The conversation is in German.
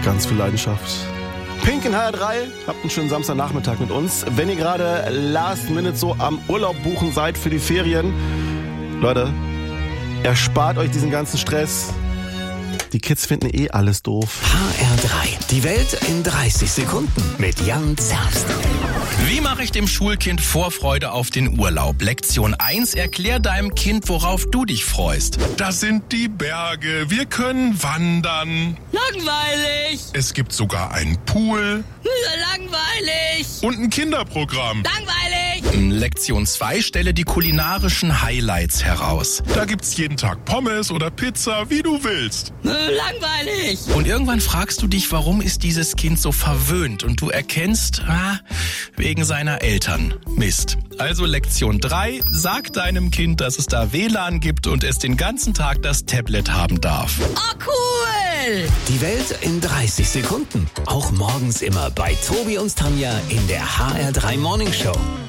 ganz viel Leidenschaft. Pink in HR3, habt einen schönen Samstagnachmittag mit uns. Wenn ihr gerade last minute so am Urlaub buchen seid für die Ferien, Leute, erspart euch diesen ganzen Stress. Die Kids finden alles doof. HR3, die Welt in 30 Sekunden mit Jan Zerbst. Wie mache ich dem Schulkind Vorfreude auf den Urlaub? Lektion 1, erklär deinem Kind, worauf du dich freust. Das sind die Berge. Wir können wandern. Langweilig. Es gibt sogar einen Pool. Langweilig. Und ein Kinderprogramm. Langweilig. Lektion 2, stelle die kulinarischen Highlights heraus. Da gibt's jeden Tag Pommes oder Pizza, wie du willst. Langweilig. Und irgendwann fragst du dich, warum ist dieses Kind so verwöhnt? Und du erkennst, wegen seiner Eltern. Mist. Also Lektion 3, sag deinem Kind, dass es da WLAN gibt und es den ganzen Tag das Tablet haben darf. Oh, cool. Die Welt in 30 Sekunden. Auch morgens immer bei Tobi und Tanja in der HR3 Morning Show.